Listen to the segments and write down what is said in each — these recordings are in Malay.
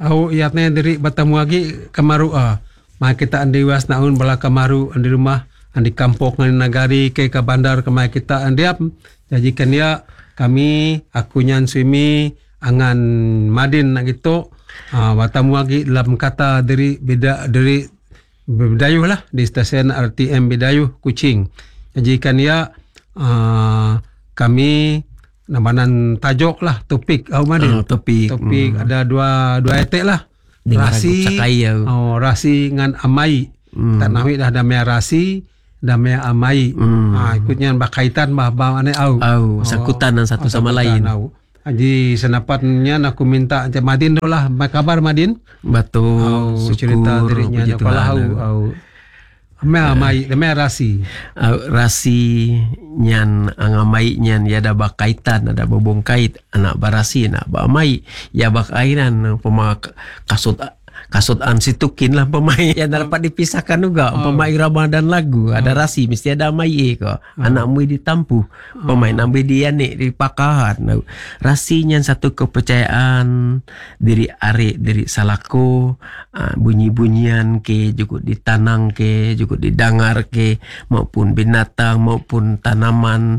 Au iatnya diri bertemu lagi kamaru mai kita andiwas naun bala kamaru andi rumah andi kampung andi nagari ke bandar kemai kita andiap jajikan ya kami akunyan suimi angan madin nak gitu bertemu lagi dalam kata dari beda dari Bidayuh lah di stesen RTM Bidayuh Kuching. Jajikan ya kami namanan tajuk lah topik madin topik ada dua etek lah rasi rasi ngan amai tak nawi dah damai rasi damai amai ikutnya berkaitan bah ane sakutan satu sama lain. Jadi senapatnya aku minta Madin lah kabar Madin betul cerita dirinya kalau amai rasi nyan angamai nyan ya ada bakaitan ada bobongkait anak barasi anak bamai ya bakainan kasut ansitukin lah pemain yang dapat dipisahkan juga pemain Ramadan lagu ada rasi mesti ada mai kok anak mui ditampu pemain ambil dia nih di pakahan rasinya satu kepercayaan diri arek diri salako bunyi-bunyian ke juga ditanang ke juga didengar ke maupun binatang maupun tanaman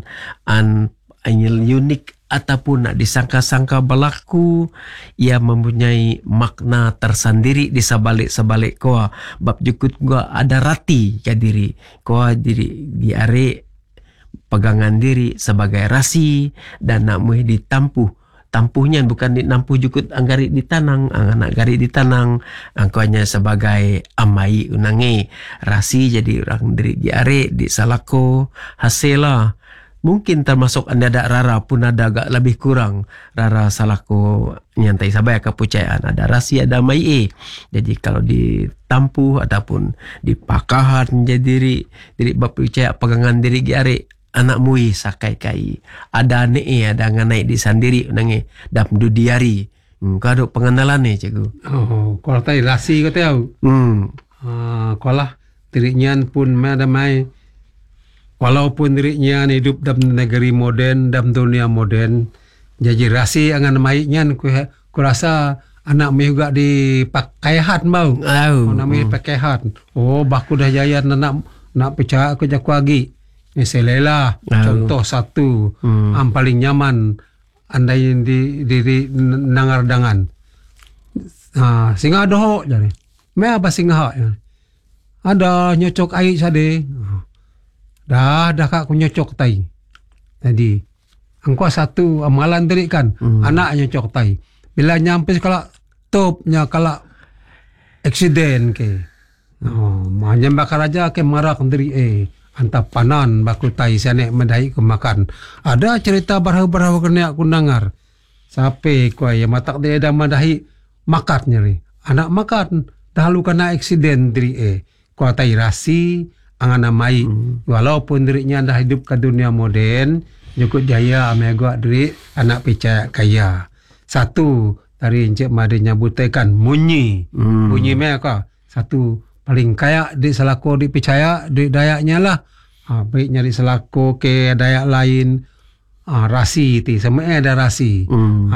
unik ataupun nak disangka-sangka berlaku ia mempunyai makna tersendiri di sebalik koa bab jukut gua ada rati ke diri koa diri diare pegangan diri sebagai rasi dan nak muih tampuhnya bukan dinampuh jukut anggari ditanang anak gari ditanang angkonya sebagai amai unange rasi jadi orang diri diare di salako hasil mungkin termasuk anda ada rara pun ada agak lebih kurang rara salahku nyantai sabaya kepercayaan ada rasi ada mai jadi kalau ditampuh ataupun dipakahan jadi diri berpercaya pegangan diri giare anak mui sakai kai ada ada nganai di sandiri nange dap dudiari kado pengenalan ni cikgu kalau tadi rasi kau tahu kalau dirinya pun ada mai walaupun dirinya hidup dalam negeri moden, dalam dunia moden, jadi rasi angan maiknya, ku rasa anak mi juga dipakaihan mau, namanya pakaihan. Baku dah jaya nak percaya aku jaku lagi. Misalnya contoh satu, paling nyaman andai di nangardangan. Singa doh jadi, me apa singa? Ada nyocok air sade. Dah kak aku nyocok tai. Jadi engkau satu amalan tadi kan anak nyocok tai. Bila nyampe kalau topnya kalau eksiden ke. Mahnya bakar aja ke marak diri antap panan baku tai sanek medai ke makan. Ada cerita barau-barau kena aku dengar. Sampai kau ya matak dia dah madahi makat nyeri. Anak makan dah lu kena eksiden diri kau tai rasi angan amai walaupun dirinya dah hidup ke dunia moden cukup jaya ame gua diri anak percaya kaya satu dari encik made nyabutkan munyi mereka satu paling kaya di selako di percaya di dayaknya lah baik nyari selako ke dayak lain rasi ti sama ada rasi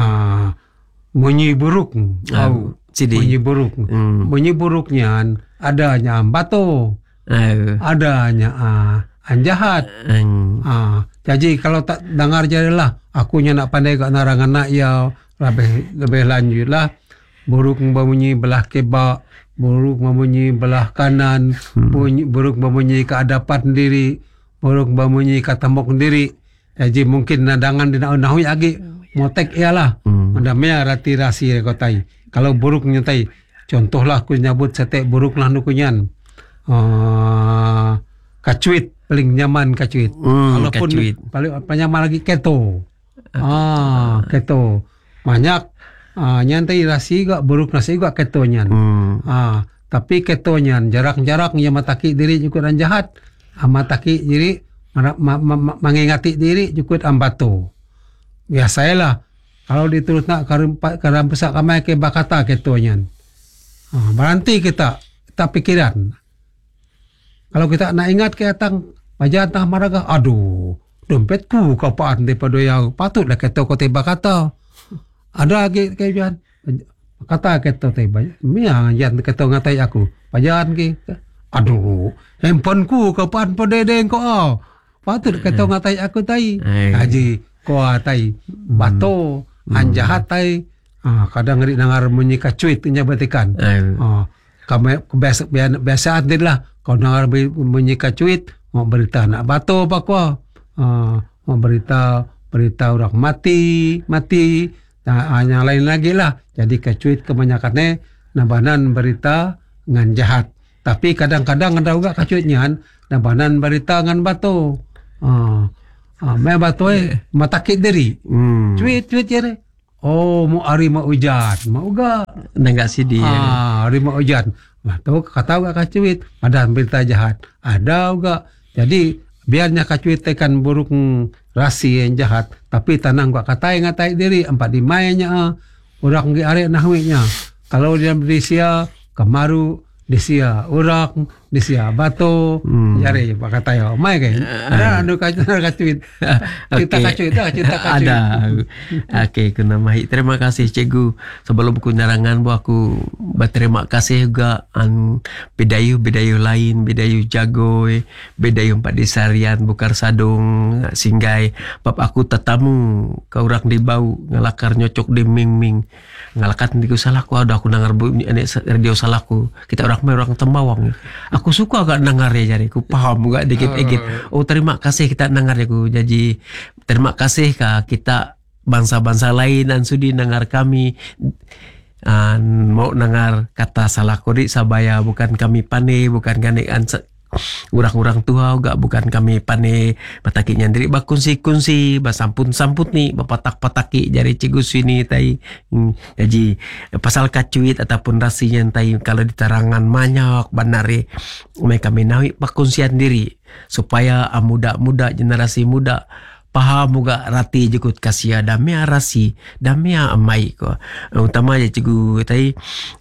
munyi buruk munyi buruknya adanya bato adanya anjahat. Jadi kalau tak dengar jadilah akunya nak pandai kat narangan nak ya lebih lanjut lah. Buruk membunyi belah kebak, buruk membunyi belah kanan, buruk membunyi ke hadapan diri, buruk membunyi ke tembok sendiri. Jadi mungkin nadangan di nahui lagi motek ialah. Ada mea rati rasi rekotai. Kalau buruk nyatai, contohlah aku nyabut setek buruk lah nukunyan. Kacuit paling nyaman kacuit. Walaupun paling nyaman lagi keto. Keto. Banyak nyantai rasi juga buruk nasi juga ketonya. Tapi ketonya jarak-jarak yang mataki diri cukup dan jahat. Mataki diri mengingati diri cukup ambato. Biasalah kalau diturut nak karam pesak kamai ke bakata ketonya. Berhenti kita pikiran. Kalau kita nak ingat ke datang pajatah maraga, aduh, dompetku kapaan daripada yang patutlah kata kau tiba kata. Ada lagi kajian kata keto teh mia yan keto ngatai aku pajan ki aduh handphoneku kapan pededeng ko patut keto ngatai aku tai haji ko tai bato anjahat tai kadang ngeri nangar bunyi kacuit nya batikan kami kebiasaan din lah kau nangar bunyi kacuit mau berita nak bato apa ko mau berita orang mati yang lain lagi lah. Jadi kacuit kebanyakannya nabanan berita ngan jahat. Tapi kadang-kadang ada juga kacuitnya nabanan berita ngan batu. Me batu matakit diri. Cuit ya re. Oh, mau hari mau hujan, mau uga. Nggak sidi. Hari mau hujan. Tahu kata uga kacuit. Ada berita jahat. Ada uga. Jadi biarnya kacuit tekan buruk rasi yang jahat, tapi tanang gua ngatai diri empat dimainya orang gi arek nahwinya. Kalau dia berisia kamaru disia orang disia bato jare katai mai kan ada anu kacuit kita kacuit ada. Oke, kuna mahi terima kasih cikgu. Sebelum ku nyarangan bu aku berterima kasih juga an bedayu lain, bedayu jagoy, bedayu empat disarian bukar sadung singgai bab aku tetamu ke orang di bau ngalakar nyocok di ming ngalakat niku salahku ada aku nangar bunyi radio salahku kita orang Tembawang. Aku suka agak nangar ya jari ku paham juga dikit-dikit. Oh terima kasih kita nangar ya ku. Jadi terima kasih ka kita bangsa-bangsa lain dan sudi nangar kami mau nangar kata salah kodi sabaya bukan kami pane bukan kami urang-urang tua juga bukan kami pane pataki nyandiri bakunsi basampun nih bapatak-pataki jari cigu sini tai jadi pasal kacuit ataupun rasinya tai kalau ditarangan banyak banare mereka menawi bakunsian diri supaya muda-muda generasi muda paham juga rati jukut kasia damia rasi damia amai ko utama aja cigu tai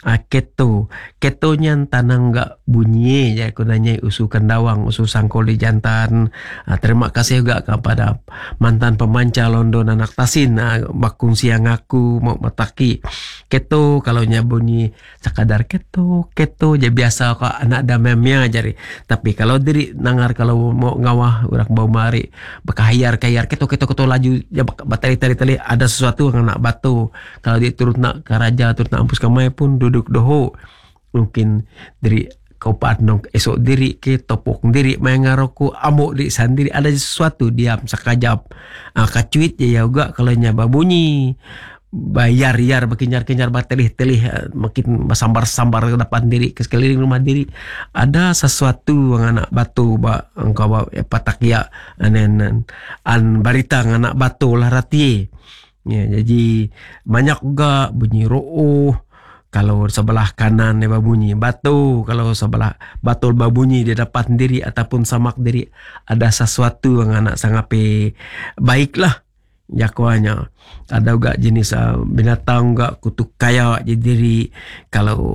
ketonya tanang gak bunyi ya aku nanya usu kendawang usu sangkoli jantan. Terima kasih juga kepada mantan pemanca London anak tasin bakung siang aku mau mataki keto kalau nya bunyi sekadar keto jadi biasa kok anak damemnya jari tapi kalau diri nangar kalau mau ngawah orang bau mari bekahayar keto laju ya batari ada sesuatu yang nak batu kalau dia turut nak ke raja turut nak ampus kamai pun duduk doho mungkin dari kau padnong esok diri ke topok diri main ngaroku amuk di sendiri ada sesuatu diam sekajap kacuit ya juga kalau nyaba bunyi bayar berkenyar batelih makin sambar depan diri ke sekeliling rumah diri ada sesuatu yang anak batu engkau patak ya an barita anak batu lah rati ya jadi banyak juga bunyi roh kalau sebelah kanan ya bunyi batu kalau sebelah batul babunyi di depan diri ataupun samak diri ada sesuatu yang anak sangat baiklah jakuannya ada juga jenis binatang juga kutuk kaya jadi diri kalau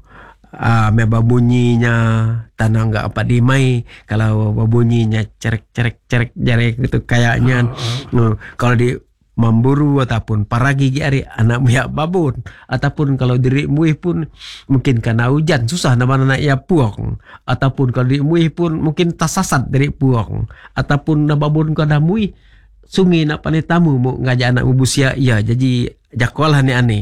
meba bunyinya tanah enggak apa dimai kalau babunyinya cerek jari gitu kayaknya kalau di memburu ataupun paragi ari anak muya babun ataupun kalau diri muih pun mungkin karena hujan susah nama anak ya puang ataupun kalau diri muih pun mungkin tasasat dari puang ataupun babun kada muih sungi nak pane tamu mau ngajak anak mubusia iya jadi jakolah ni aneh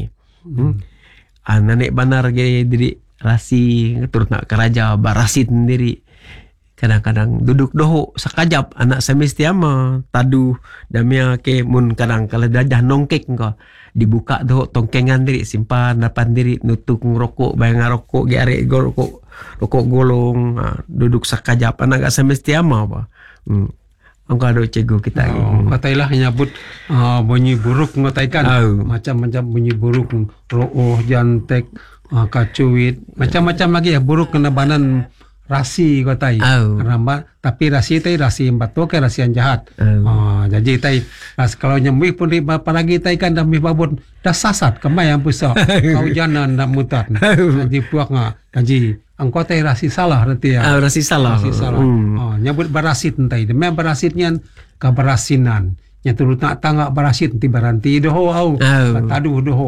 anak banar ge diri rasi turut nak keraja barasit sendiri kadang-kadang duduk doho sakajap anak semestiama tadu damia ke mun kadang kalau dadah nongkek engko dibuka doho tongkengan diri simpan depan diri nutuk ngerokok bayang ngerokok ge arek rokok golong duduk sakajap anak gak semestiama apa engko ada cikgu kita katailah nyabut bunyi buruk ngotaikan macam-macam bunyi buruk roh jantek kacuit macam-macam lagi ya buruk kena banan rasi kotai tapi rasi tai rasi batu ke rasi yang jahat jadi tai kalau nyemui pun apalagi tai kan dah babon dah sasat kemai yang pusat kau jangan nak mutat jadi puak jadi angkau tai rasi salah berarti ya rasi salah nyebut barasit tai demi barasitnya kabarasinan nya turut nak tangga barasit nanti baranti doho taduh doho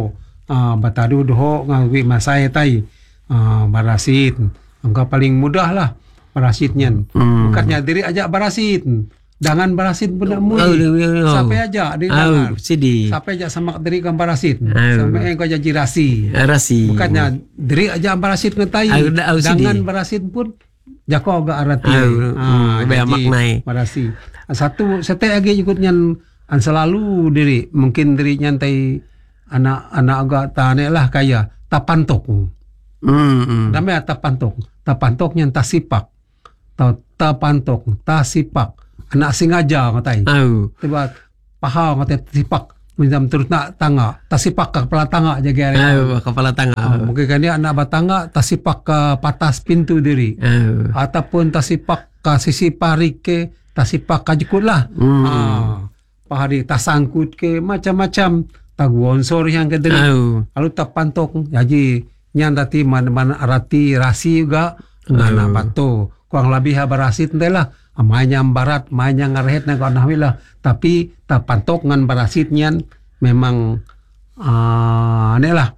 batadu doho ngawi masai tai barasit. Engkau paling mudah lah barasitnya. Bukannya diri ajak barasit. Dangan barasit pun nak mui. Sampai ajak di dangan. Sidi. Sampai ajak sama diri kan barasit. Sampai engkau jadi rasi. Rasi. Bukannya diri ajak barasit ngetai. Dangan barasit pun jako agak arati. Jadi maknai. Barasi. Satu setiap lagi ikutnya an selalu diri. Mungkin diri nyantai anak agak tane lah kaya tapantok. Namanya tapantok. Tapantok yang tasipak. Tapantok, tasipak. Anak sengaja ngatai. Tiba paha ngatai tasipak. Minta terus nak tangga. Tasipak ke kepala tangga jaga hari. Kepala tangga. Mungkin kan dia anak batangga tasipak ke patas pintu diri. Ataupun tasipak ke sisi parik ke, tasipak ke jekut lah. Pahari tasangkut ke macam-macam. Taguonsor yang ke diri. Lalu tapantok. Jadi nyan dati mana arati rasi juga. Anak bato. Kurang lebih barasit nanti lah. Mainnya barat, mainnya ngarehet na kau nahwilah. Tapi tapantok ngan barasitnya memang ni lah.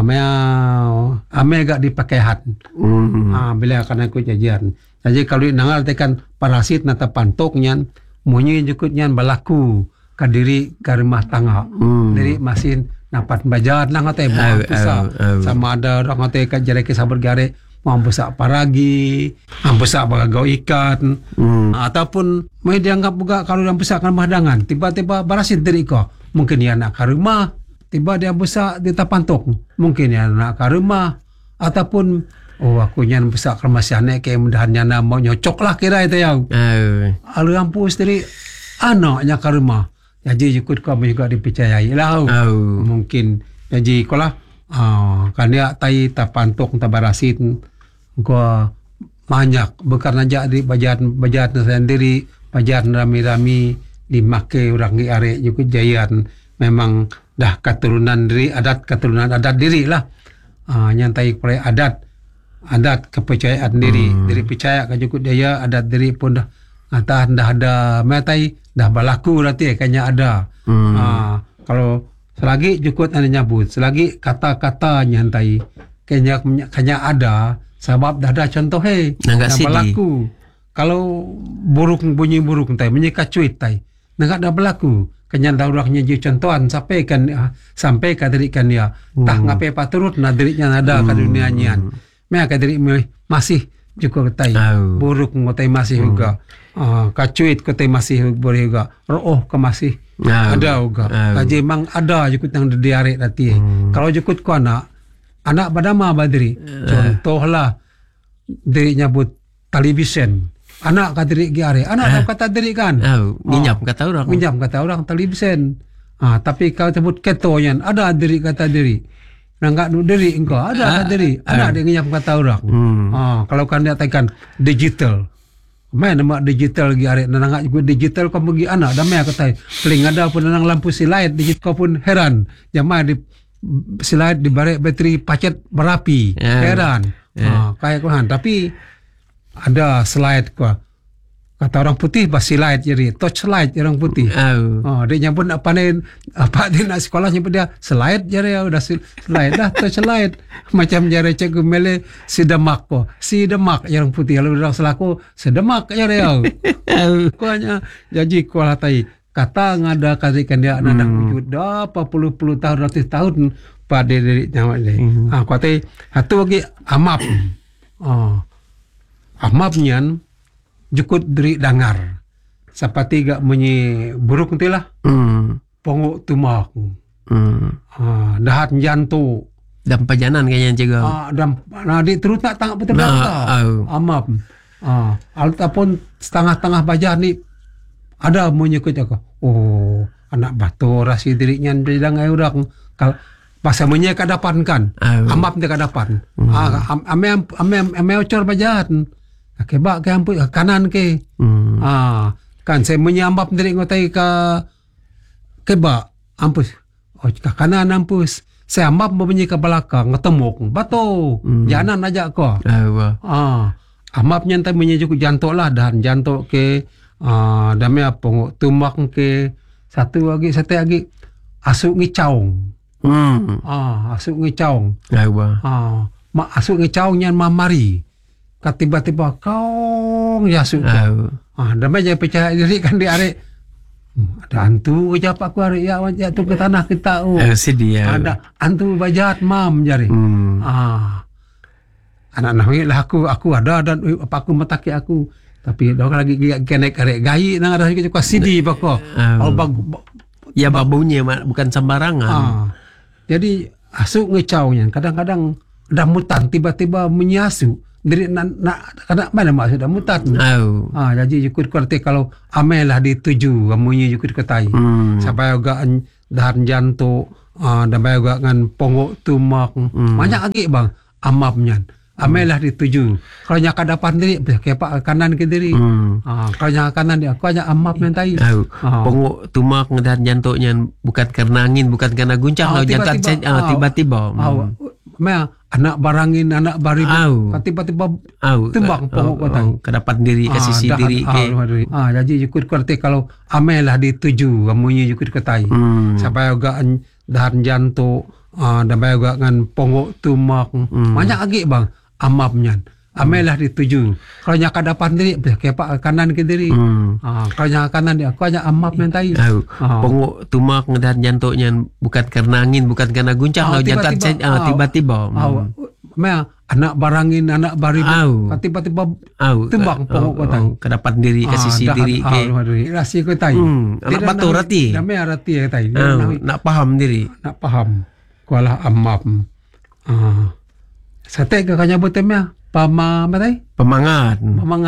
Ame agak dipakai hat. Bila akan aku jajan. Jadi kalau nangal tekan parasit na tapantoknya, munyi jukutnya balaku ke diri ke rumah tangga. Diri masih napat bajaat lah ngatai sama ada orang ngatai ke jari kisah bergare. Mampusak paragi, mampusak bagau ikan, ataupun may dianggap juga kalau dia besar kan mahdangan, tiba-tiba barasit diri ko, mungkin dia nak ke rumah, tiba dia besar di tapantok, mungkin dia nak ke rumah, ataupun aku nyan besar ke masyane ke mudahannya na mau nyocok lah kira itu yang, alu ampus diri anaknya ke rumah, jadi ikut kau juga dipercayai lah, mungkin jadi kolah, kan dia tai tapantok tabarasit gua banyak bukan aja di bajat sendiri bajat rami-rami dimake orang di are juga jayan memang dah keturunan adat diri lah nyantai pada adat kepercayaan diri percaya ke cukup daya adat diri pun dah ada metai dah berlaku berarti kayaknya ada kalau selagi cukup ada nyabut selagi kata-kata nyantai kayaknya ada sebab dah ada contoh dah berlaku kalau bunyi buruk tai menyekat cuit tai nak dah berlaku kayaknya dah orangnya je contohan sampai ke diri kan dia tah ngapai paturut na dirinya ada ke dunia nyan mereka diri masih cukup tai buruk ngotai masih juga kacuit kotai masih boleh juga roh ke masih ada juga kaji memang ada jukut yang diare tadi kalau jukut ko anak badama badri contohlah diri nyabut television anak kata diri giare anak kata diri kan nginjam kata orang television tapi kalau sebut ketonya ada diri kata diri nggak diri engkau ada kata diri anak dia nginjam kata orang kalau kan dia tekan digital main nama digital giare nang juga digital kau bagi anak damai kata paling ada pun nang lampu silait digital kau pun heran jamaah di slide di barek bateri pacet berapi heran kayak kuhan tapi ada slide kata orang putih pas slide jadi touch slide orang putih dia nyambut apa dia nak sekolah nyambut dia slide jadi udah slide dah touch slide macam jari cikgu mele si demak orang putih lalu orang selaku sedemak jadi kuanya jadi kuala tai kata ngada kasikan dia anak wujud dah 40 tahun ratus tahun pada diri nyawa dia. Kuatai satu lagi amap. Amapnya jukut diri dangar. Seperti gak menyi buruk nanti lah. Pongok tumak. Dahat jantu. Dan pajanan kayaknya juga. Di terus tak tangkap betul amap. Ataupun setengah-tengah baja ni ada menyekut aku. Anak batu rasi dirinya bidang orang kalau pasal menyek kadapan kan. Amap dia kadapan. Ame ocor bajahat. Kebak ke ampun kanan ke. Kan saya menyambap diri ngotai ke kebak ampus. Ke kanan ampus. Saya ambap membunyi ke belakang ngetemuk batu. Janan aja ko. Amapnya entai menyejuk jantok lah dan jantok ke damai apa tumak ke satu lagi asuk ngicaung Asuk ngecaung. Ba. Asuk ngecaung nyan mamari. Tiba-tiba kau yasuk ko. Damai je percaya diri kan di arek. Ada hantu ucap aku arek ya jatuh ke tanah kita. Sedih ya. Ada hantu bajat mam jari. Anak-anak lah aku ada dan apa aku mataki aku. Tapi dah lagi kenek arek gai nang ada kita sidi bako. Ya babunya bukan sembarangan. Jadi asuk ngecaunya kadang-kadang damutan tiba-tiba menyasu dari nak mana maksud damutan. Jadi ikut kerti kalau amelah dituju kamunya ikut ketai. Sampai agak dahan jantung dan agak ngan pongok tumak. Banyak lagi bang amapnya. Amelah dituju. Kalau nyak kadapan diri, kepak kanan ke diri. Kalau nyak kanan dia, aku hanya amap mentai. Pongok tumak dan jantoknya bukan karena angin, bukan karena guncang. Tiba-tiba. Anak barangin, anak baribu. Tiba-tiba tumbang pongok kota. Kadapan diri, ke sisi diri. Jadi ikut kerti kalau amelah dituju, kamunya ikut ketai. Sampai agak dahan jantung. Dan agak ngan pongok tumak. Banyak lagi bang amapnya. Amelah dituju. Kalau nyak kadapan diri, kepak kanan ke diri. Kalau nyak kanan dia, aku hanya amap mentai. Pongok tumak dan jantoknya bukan karena angin, bukan karena guncang. Tiba-tiba. Anak barangin, anak baribu. Tiba-tiba tumbang pongok kota. Kadapan diri, ke sisi diri. Rasi ketai. Anak batu rati. Namanya rati ketai. Nak paham diri. Nak paham. Kuala amap. Sate ke kanya butemnya pamangat. Pamangat.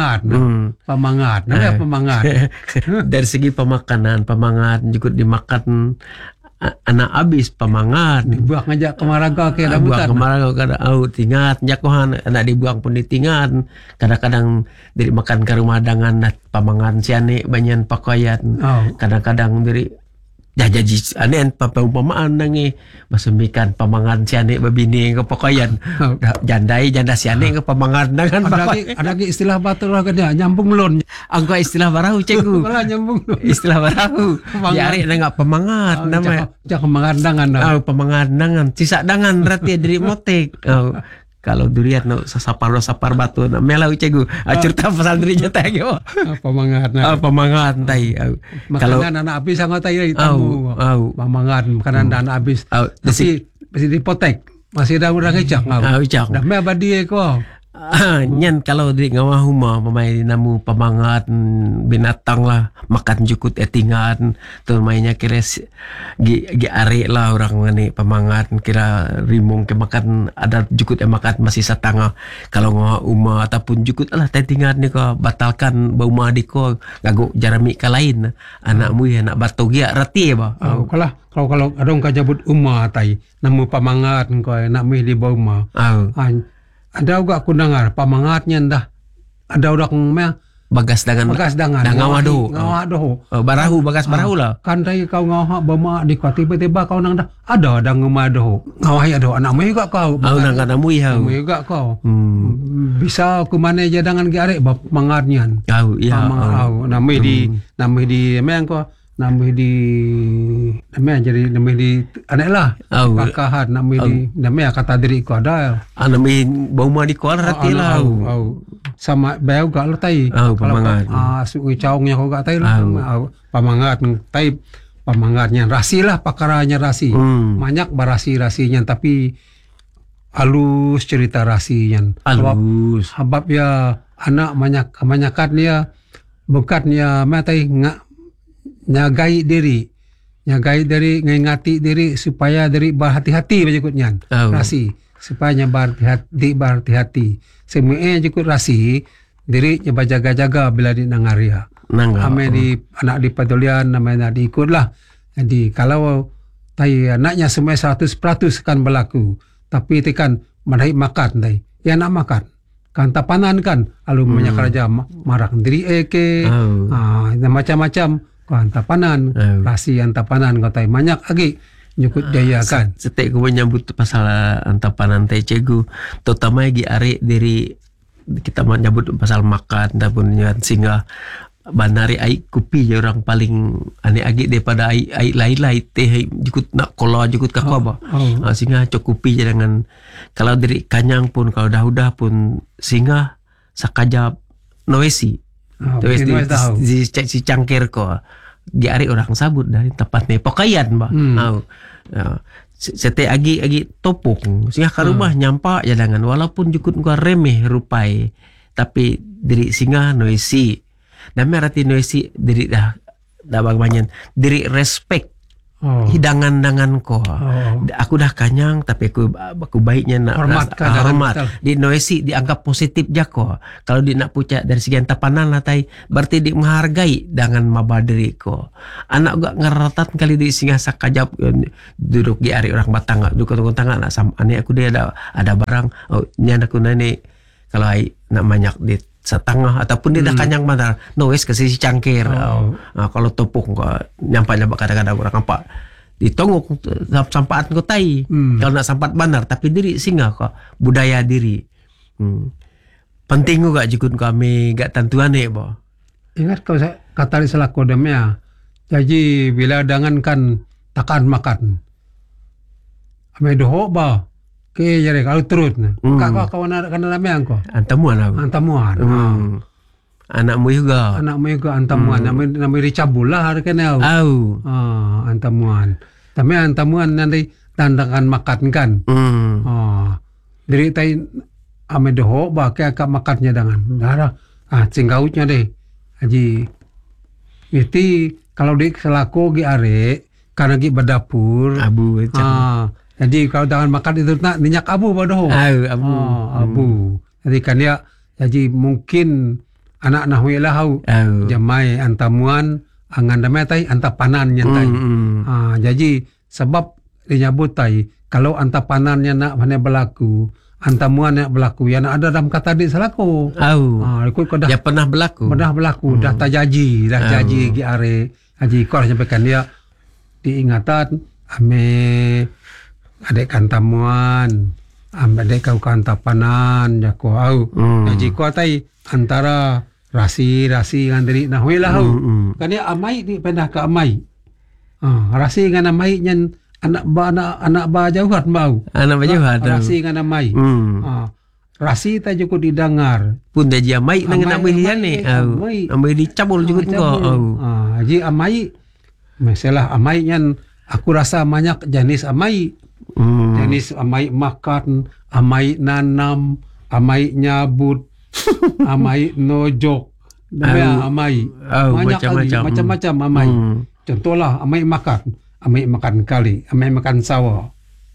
Namanya pamangat. Dari segi pemakanan, pamangat juga dimakan anak habis pamangat. Dibuang aja kemaraga ke rambutan. Buang kemaraga kada tingat nyakohan anak dibuang pun ditingat. Kadang-kadang dari makan ke rumah dengan pamangat siane banyak pakaian. Kadang-kadang dari jaji aneh umpamaan nangi masemikan pamangan siane babini ke pakaian. Janda siane ke pamangan nangan ada lagi istilah batur lah kan nyambung lon. Angko istilah barahu cegu. Malah nyambung lon. Istilah barahu. Jari nggak pamangat namanya. Jangan pemangandangan. Pemangandangan. Sisa dangan rati dari motek. Kalau durian sapar batu melau cegu cerita pasal dirinya tayo pamangat tai kalau anak habis sangat tai tamu pamangat makanan anak habis masih dipotek masih ada orang ngecak dah me abadi ko nyan kalau di ngawah rumah pemain namu pamangat binatang lah makan jukut etingan tuh mainnya kira gi are lah orang ngani pamangat kira rimung ke makan ada jukut makan masih setengah kalau ngawah rumah ataupun jukut lah etingan ni ko batalkan bau madi ko gago jarami ka lain anakmu ya anak batu gia rati ba kalau adong ka jabut umah tai namu pamangat ko nak mi di bau ma ada juga aku dengar pamangatnya dah ada orang bagas dangan ngawah doh barahu bagas barahu lah kan tadi kau ngawah bama di kau tiba-tiba kau nang dah ada ngawah doh ngawah ya doh anak juga kau nang kanamui juga kau bisa aku mana aja dengan garek pamangatnya nami di memang kau nami di namanya jadi nami di aneh lah pakahan nami di namanya kata diri ko ada nami bau madi ko rati lah sama bau gak letai pamangat sungai caungnya ko gak tai lah pamangat tai pamangatnya rasi lah pakaranya rasi banyak barasi-rasinya tapi halus cerita rasinya halus habab ya anak banyak kebanyakan dia bukannya matai nyagai diri ngingati diri supaya diri berhati-hati berikutnya rasi supaya berhati-hati semuanya cukup rasi diri nyoba jaga-jaga bila di nangaria ame di anak di pedulian namanya diikut lah jadi kalau tai anaknya semua 100% kan berlaku tapi itu kan manai makan tai ya nak makan kan tapanan kan lalu banyak raja marah diri macam-macam tapanan rasi tapanan kata banyak lagi nyukut jaya kan setek gue menyambut pasal tapanan teh cegu terutama lagi are dari kita menyambut pasal makan ataupun sehingga banari ai kopi je orang paling ane agi daripada ai lain-lain teh jukut nak kola jukut ka ba. Singa cok kopi je dengan kalau diri kanyang pun kalau dah pun singa sakajap noesi. Si cangkir ko. Di ari orang sabut dari tempat ni pakaian ba. Sete agi topong singa ka rumah nyampak jalangan walaupun jukut ko remeh rupai tapi diri singa noesi. Nama arti noesi diri dah banyak diri respect hidangan dengan ko. Aku dah kanyang tapi aku baiknya nak hormat. Di noesi dianggap positif jako. Kalau di nak pucat dari segi tapanan lah tai berarti di menghargai dengan maba diri ko. Anak gak ngeratan kali di singa sakajap duduk di ari orang batang duduk tengah nak ane aku dia ada barang nyan aku nani kalau ai nak banyak di setengah ataupun dia dah kanyang mana noes ke sisi cangkir. Kalau topung kok nyampai kadang-kadang orang nampak ditongok sampaat ko tai. Kalau nak sampat banar tapi diri singa kok budaya diri. Penting juga jikun kami gak tentuan bo. Ingat kau kata selaku demnya. Jadi bila dangan kan takan makan. Ame doho ba. Ke jare kalau terus kak kawan kana lameang ko antamuan anakmu juga antamuan nama dicabul lah harkene antamuan tapi antamuan nanti tandakan makan kan dari tai ame doho ba ke akak makannya dengan darah cinggautnya deh haji itu kalau di selaku gi are karena gi berdapur abu jadi kalau jangan makan itu nak minyak abu bodoh. Abu. Jadi kan dia jadi mungkin anak nahwi lahu. Jamai antamuan angan damai tai antapanan nyantai. Jadi sebab dinyebut tai kalau antapanannya nak mana berlaku, antamuan nak berlaku ya nak ada dalam kata di selaku. Ya pernah berlaku. Dah tajaji, gi are. Haji kau sampaikan dia diingatan ame adek kantamuan adek kau kantapanan jako au jadi kau tai antara rasi ngan diri nahwi lah kan dia amai di pindah ke amai rasi ngan amai nyen anak ba jauhan bau rasi ngan amai rasi ta cukup didengar pun dia amai ngan amai dia ni amai dicabul juga engkau jadi amai masalah amai nyen aku rasa banyak jenis amai. Jenis amai makan, amai nanam, amai nyabut, amai nojok, amai macam-macam amai. Contohlah amai makan kali, amai makan sawah.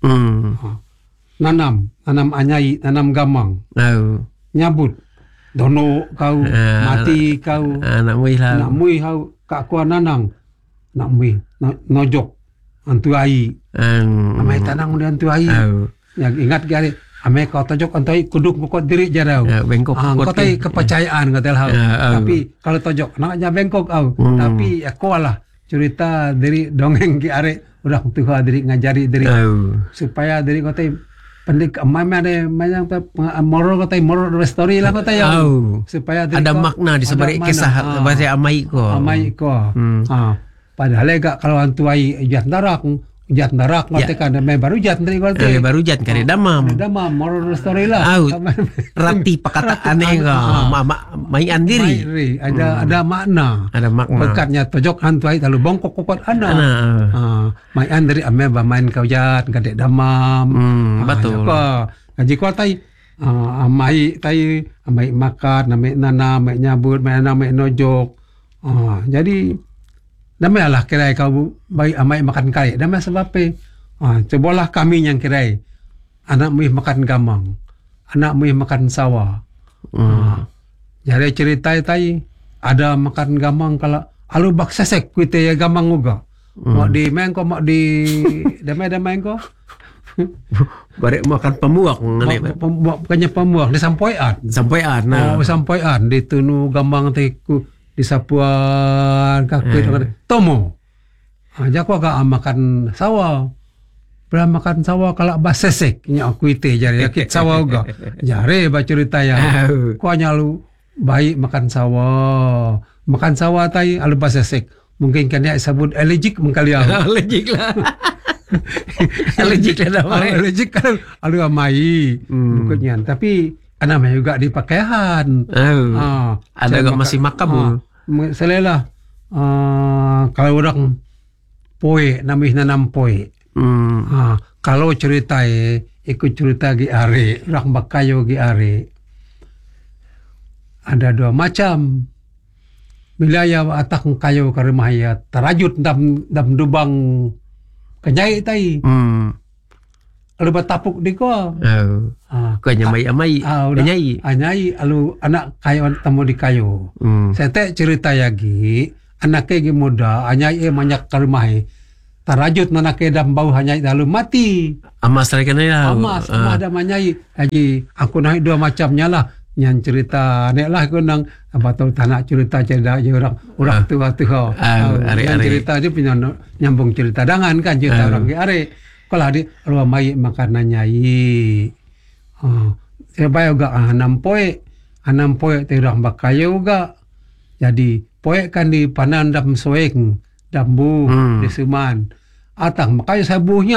Nanam anyai, nanam gamang. Nyabut, dono kau, mati kau, nak mui kau, kak kuah nanang, nak mui, nojok. Antu ai amai tanang dia antu ai yang ingat gari amai kau tojok antu ai kuduk pokok diri jarau bengkok kau tai kepercayaan kata hal tapi kalau tojok naknya bengkok tapi aku lah cerita diri dongeng ki are udah tuha diri ngajari diri supaya diri kau tai pendik amai ada macam moral kau tai moral story lah kau tai supaya ada makna di sebalik kisah bahasa amai ko padahal gak kalau antuai jat darak ngerti kan baru jat dari ngerti baru jat kare damam moral story lah rati perkataan main diri ada makna bekatnya tojok antuai lalu bongkok kokot anak main dari ame main kau jat gade damam betul ngaji kau tai amai makan amai nana amai nyabut amai nojok jadi namanya lah kirai kau baik amai makan kari. Namanya sebab cobalah kami yang kirai. Anak muih makan gamang. Anak muih makan sawah. Jadi cerita tai ada makan gamang kalau alu bak sesek kuite ya gamang juga. Mau di mengko mau di damai ko. Barek makan pemuak bukannya pemuak di sampoian. Sampoian di tunu gamang teku di sapuan kakek tomo aja aku agak makan sawah pernah makan sawah kalau basesek nya aku ite jari yakit sawah juga jare ba cerita ya ko nya lu baik makan sawah. Makan sawah tai alu bahasa sek. Mungkin kan dia sebut allergic mengkalian. Allergic lah. Allergic lah namanya. Allergic kan alu amai. Bukannya. Tapi namanya juga di pakaian. Ada juga masih makabul. Selalah kalau orang poe namanya nanam poe. Kalau cerita ikut cerita gi are, orang bakayo gi are. Ada 2 macam. Wilayah atak kayo ke rumah ya terajut dam dubang kenyai tai. Alu batapuk di ko. Ko nyamai-amai kenyai. Anyai alu anak kayo temu di kayo. Sete cerita lagi anaknya gi muda anyai banyak ke rumah terajut nanake dam bau hanyai lalu mati. Amas mereka ya. Amas ada manyai. Haji aku naik 2 macamnya lah. Yang cerita nek lah aku nang apa tahu tanah cerita orang tua yang cerita dia punya nyambung cerita dangan kan cerita orang di are kalau di ruang mai makanan nyai saya bayar juga 6 poe terang bakayo juga jadi poe kan di panan dam soeng dambu di suman atang makanya sabuhnya